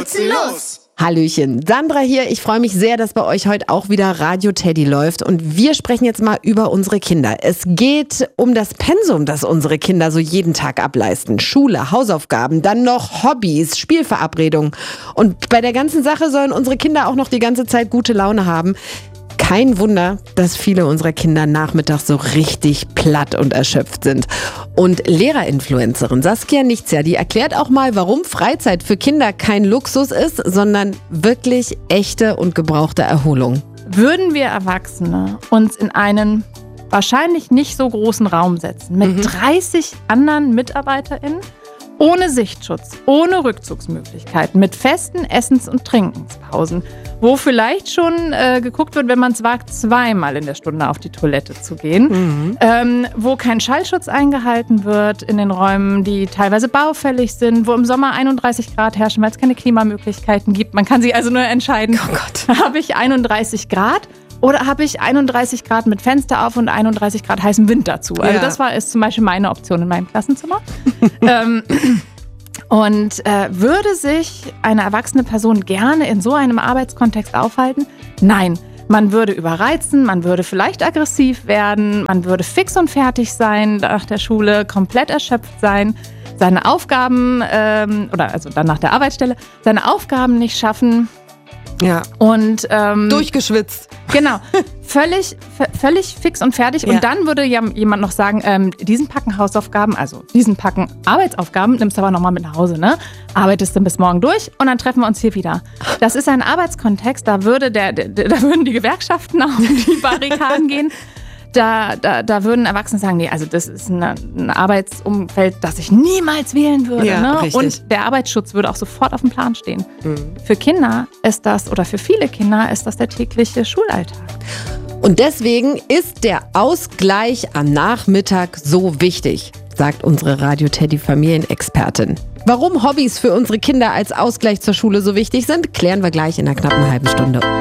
Furzenlos! Hallöchen, Sandra hier. Ich freue mich sehr, dass bei euch heute auch wieder Radio Teddy läuft. Und wir sprechen jetzt mal über unsere Kinder. Es geht um das Pensum, das unsere Kinder so jeden Tag ableisten. Schule, Hausaufgaben, dann noch Hobbys, Spielverabredungen. Und bei der ganzen Sache sollen unsere Kinder auch noch die ganze Zeit gute Laune haben. Kein Wunder, dass viele unserer Kinder nachmittags so richtig platt und erschöpft sind. Und Lehrerinfluencerin Saskia Nichtsja, die erklärt auch mal, warum Freizeit für Kinder kein Luxus ist, sondern wirklich echte und gebrauchte Erholung. Würden wir Erwachsene uns in einen wahrscheinlich nicht so großen Raum setzen, mit 30 anderen MitarbeiterInnen, ohne Sichtschutz, ohne Rückzugsmöglichkeiten, mit festen Essens- und Trinkenspausen, wo vielleicht schon geguckt wird, wenn man es wagt, zweimal in der Stunde auf die Toilette zu gehen, wo kein Schallschutz eingehalten wird in den Räumen, die teilweise baufällig sind, wo im Sommer 31 Grad herrschen, weil es keine Klimamöglichkeiten gibt. Man kann sich also nur entscheiden, habe ich 31 Grad oder habe ich 31 Grad mit Fenster auf und 31 Grad heißem Wind dazu. Also das ist zum Beispiel meine Option in meinem Klassenzimmer. Und würde sich eine erwachsene Person gerne in so einem Arbeitskontext aufhalten? Nein, man würde überreizen, man würde vielleicht aggressiv werden, man würde fix und fertig sein nach der Schule, komplett erschöpft sein, seine Aufgaben, also dann nach der Arbeitsstelle, seine Aufgaben nicht schaffen. Ja. Und durchgeschwitzt. Genau, völlig fix und fertig. Ja. Und dann würde ja jemand noch sagen, diesen Packen Hausaufgaben, also diesen Packen Arbeitsaufgaben, nimmst du aber nochmal mit nach Hause, ne? Arbeitest dann bis morgen durch und dann treffen wir uns hier wieder. Das ist ein Arbeitskontext, da würden die Gewerkschaften auf die Barrikaden gehen. Da würden Erwachsene sagen, nee, also das ist ein Arbeitsumfeld, das ich niemals wählen würde. Ja, ne? richtig. Und der Arbeitsschutz würde auch sofort auf dem Plan stehen. Für Kinder ist das, oder für viele Kinder ist das der tägliche Schulalltag. Und deswegen ist der Ausgleich am Nachmittag so wichtig, sagt unsere Radio Teddy Familienexpertin. Warum Hobbys für unsere Kinder als Ausgleich zur Schule so wichtig sind, klären wir gleich in einer knappen halben Stunde.